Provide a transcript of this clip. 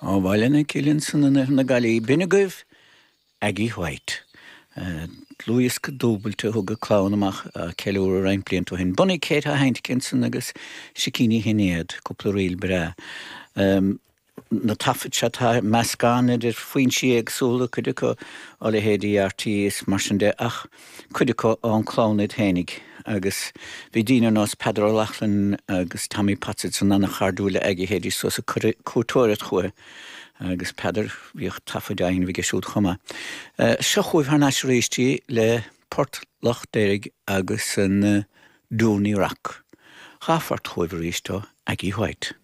Ó bhile na cilinn san na galí binegah Aggie White. Louis go dúbailte thug go clán amach ceúr a reimplíonn tú hin. Bunny Kate a Heintikinson agus Shikini Hinéad, cúpla riil bra. Na tafid se tá meascán idir faoin si agsúla chuide go ó le héadí artíos mar sin de ach chuide go an clánid hénig agus bhí dína nás Pedro Lachlan agus Tammy Patsid san anna chardúla ag héadí so sa cuatóirid chuir agus Pedr bhíoch tafid ain bhí gesúd chuma. Se chuibh haar nás réistí le Port Lochderig agus an dúní Rack. Chafart chuibh réistó Aggie White.